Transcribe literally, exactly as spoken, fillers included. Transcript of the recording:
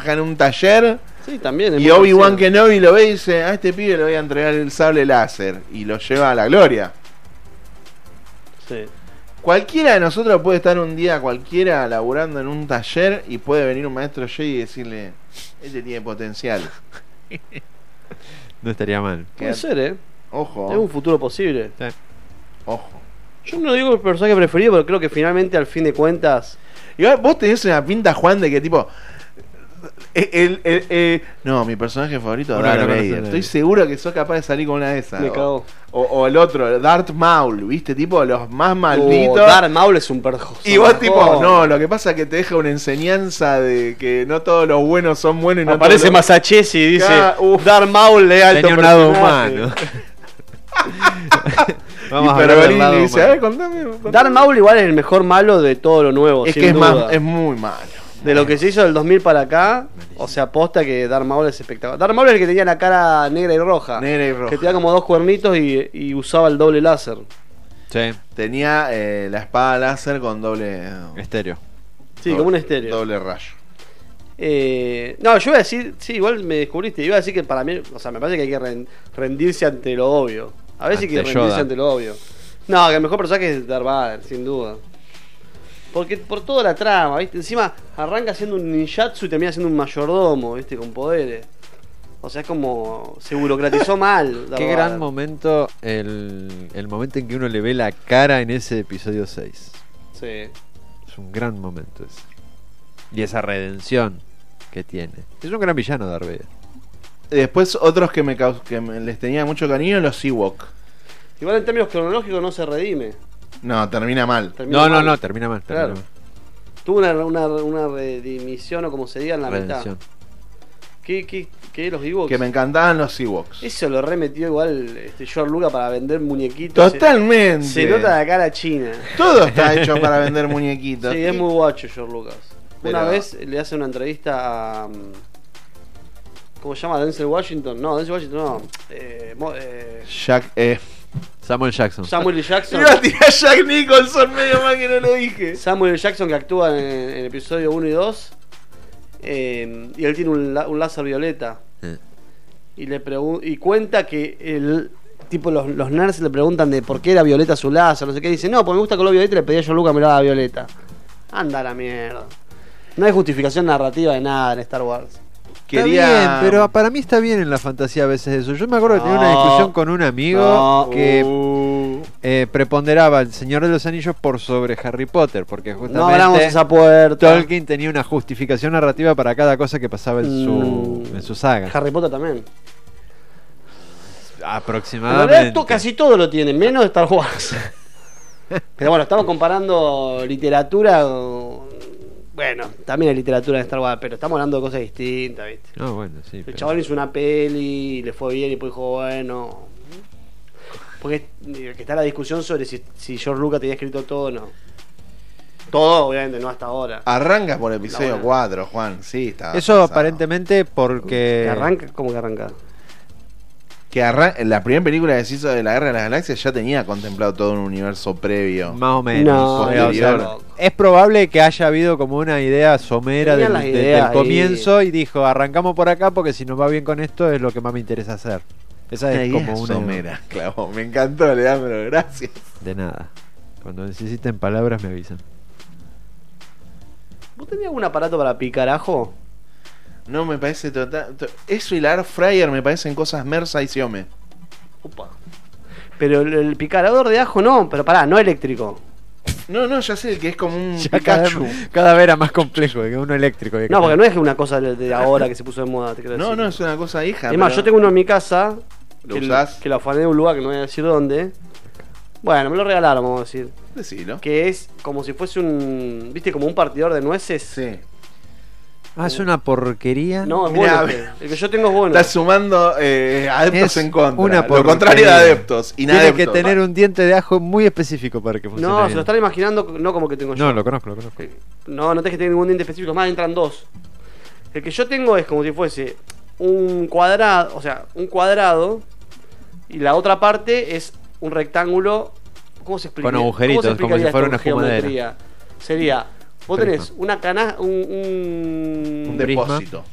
trabaja en un taller. Sí, también. Y Obi-Wan Kenobi lo ve y dice, a este pibe le voy a entregar el sable láser. Y lo lleva a la gloria. Sí. Cualquiera de nosotros puede estar un día cualquiera laburando en un taller y puede venir un maestro Jedi y decirle, este tiene potencial. No estaría mal. Puede ser, ¿eh? Ojo. Es un futuro posible. Sí. Ojo. Yo no digo el personaje preferido, pero creo que finalmente, al fin de cuentas... Igual vos tenés una pinta, Juan, de que tipo... El, el, el, el, no, mi personaje favorito es Bueno, Darth no Vader. conocen, Estoy eh. seguro que sos capaz de salir con una de esas. Me O, cago. o, o el otro, Darth Maul, ¿viste? Tipo, los más malditos. Oh, Darth Maul es un perjo. Y vos tipo, no, lo que pasa es que te deja una enseñanza de que no todos los buenos son buenos y no Aparece todos los... Masachesi y dice, Cada- uf. Darth Maul le alto Tenía un lado personaje. humano. Y Vamos a hablar del Pergolini lado dice, a ver, humano. contame, contame. Darth Maul igual es el mejor malo de todo lo nuevo, Es sin que es, duda. más, es muy malo. De lo que se hizo del dos mil para acá, o sea, aposta que Darth Maul es espectacular. Darth Maul es el que tenía la cara negra y roja. Negra y roja. Que tenía como dos cuernitos y, y usaba el doble láser. Sí, Tenía eh, la espada láser con doble... estéreo. Sí, doble- como un estéreo. Doble rayo. Eh, no, yo iba a decir, sí, igual me descubriste. Iba a decir que para mí, o sea, me parece que hay que ren- rendirse ante lo obvio. A veces hay que Ante rendirse Yoda. ante lo obvio. No, que el mejor personaje es Darth Vader, sin duda. Porque por toda la trama, ¿viste? Encima arranca siendo un ninjatsu y termina siendo un mayordomo, ¿viste? Con poderes. O sea, es como. Se burocratizó mal. Darth Qué Vader. gran momento el, el momento en que uno le ve la cara en ese episodio seis. Sí. Es un gran momento ese. Y esa redención que tiene. Es un gran villano Darth Vader. Después otros que me, caus- que me- les tenía mucho cariño, los Ewok. Igual en términos cronológicos no se redime. No, termina mal. Termina No, no, mal. no, termina mal. Termina Claro. mal. Tuvo una, una, una redimición o como se diga en la Redención. mitad. ¿Qué, qué, qué los Ewoks? Que me encantaban los Ewoks. Eso lo remetió igual este George Lucas para vender muñequitos. Totalmente. Se, se nota la cara china. Todo está hecho para vender muñequitos. Sí, es muy guacho George Lucas. Una Pero- vez le hace una entrevista a... um, ¿cómo se llama? Denzel Washington. No, Denzel Washington no. Eh, mo- eh, Jack, eh. Samuel Jackson. Samuel L. Jackson. Iba a tirar Jack Nicholson medio mal que no lo dije. Samuel L. Jackson que actúa en, en el episodio uno y dos. Eh, y él tiene un, la- un láser violeta. Eh. Y le pregun- y cuenta que el tipo los, los nerds le preguntan de por qué era violeta su láser, no sé qué, dice, no, porque me gusta color violeta y le pedí a George Lucas que me lo haga violeta. Anda a la mierda. No hay justificación narrativa de nada en Star Wars. Quería... Está bien, pero para mí está bien en la fantasía a veces eso. Yo me acuerdo que tenía una No. discusión con un amigo No. que Uh, eh, preponderaba El Señor de los Anillos por sobre Harry Potter, porque justamente No abramos esa puerta. Tolkien tenía una justificación narrativa para cada cosa que pasaba en su, Mm. en su saga. Harry Potter también. En Aproximadamente. realidad to- casi todo lo tiene, menos Star Wars. Pero bueno, estamos comparando literatura. o- Bueno, también hay literatura en Star Wars, pero estamos hablando de cosas distintas, ¿viste? No, bueno, sí. El pero- chabón hizo una peli, le fue bien y después dijo, bueno. Porque eh, que está la discusión sobre si, si George Lucas tenía escrito todo o no. Todo, obviamente, no hasta ahora. arranca por episodio buena. cuatro, Juan. Sí, está. Eso pensado. aparentemente porque. ¿Que arranca? ¿Cómo que arranca? Que arran- la primera película que se hizo de la Guerra de las Galaxias ya tenía contemplado todo un universo previo. Más o menos. No, O sea, posterior. es probable que haya habido como una idea somera Tenían del, las del- ideas del ahí. comienzo y dijo, arrancamos por acá porque si nos va bien con esto es lo que más me interesa hacer. Esa es Ahí como es una... somera, clavo. Me encantó, Leandro, gracias. De nada. Cuando necesiten palabras me avisan. ¿Vos tenías algún aparato para picar ajo? No, me parece total. to- Eso y la Air Fryer me parecen cosas Mersa y Xiome. Opa. Pero el, el picarador de ajo no, pero pará, no eléctrico. No, no, ya sé, el que es como un Ya cada, Pikachu. vez- cada vez era más complejo que uno eléctrico. que No, porque cada- no es una cosa de, de ahora que se puso de moda, te quiero No, decir. no, es una cosa hija. Es más, pero- yo tengo uno en mi casa ¿Lo que, usás? que lo afané de un lugar que no voy a decir dónde. Bueno, me lo regalaron, vamos a decir. Decilo. Que es como si fuese un. ¿Viste? Como un partidor de nueces. Sí. Ah, es una porquería. No, es Mirá, bueno. este. El que yo tengo es bueno. Estás sumando eh, adeptos Es en contra. una Lo porquería. contrario de adeptos. Tiene Inadeptos. que tener un diente de ajo muy específico para que funcione No, bien. se lo están imaginando, no como que tengo yo. No, lo conozco, lo conozco. No, no tenés que tener ningún diente específico, más entran dos. El que yo tengo es como si fuese un cuadrado, o sea, un cuadrado, y la otra parte es un rectángulo. ¿Cómo se explica? Con agujeritos, ¿Cómo se como si explicaría fuera esto en una fumadera. geometría? Sería, vos Prisma. tenés una cana, un, un, Un prisma. depósito.